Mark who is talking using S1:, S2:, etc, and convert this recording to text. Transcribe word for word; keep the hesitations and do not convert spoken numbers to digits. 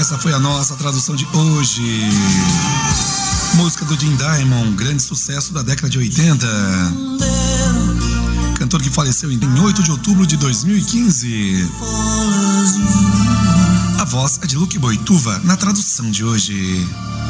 S1: essa foi a nossa tradução de hoje. Música do Jim Diamond, grande sucesso da década de oitenta. Cantor que faleceu em oito de outubro de dois mil e quinze. A voz é de Luque Boituva na tradução de hoje.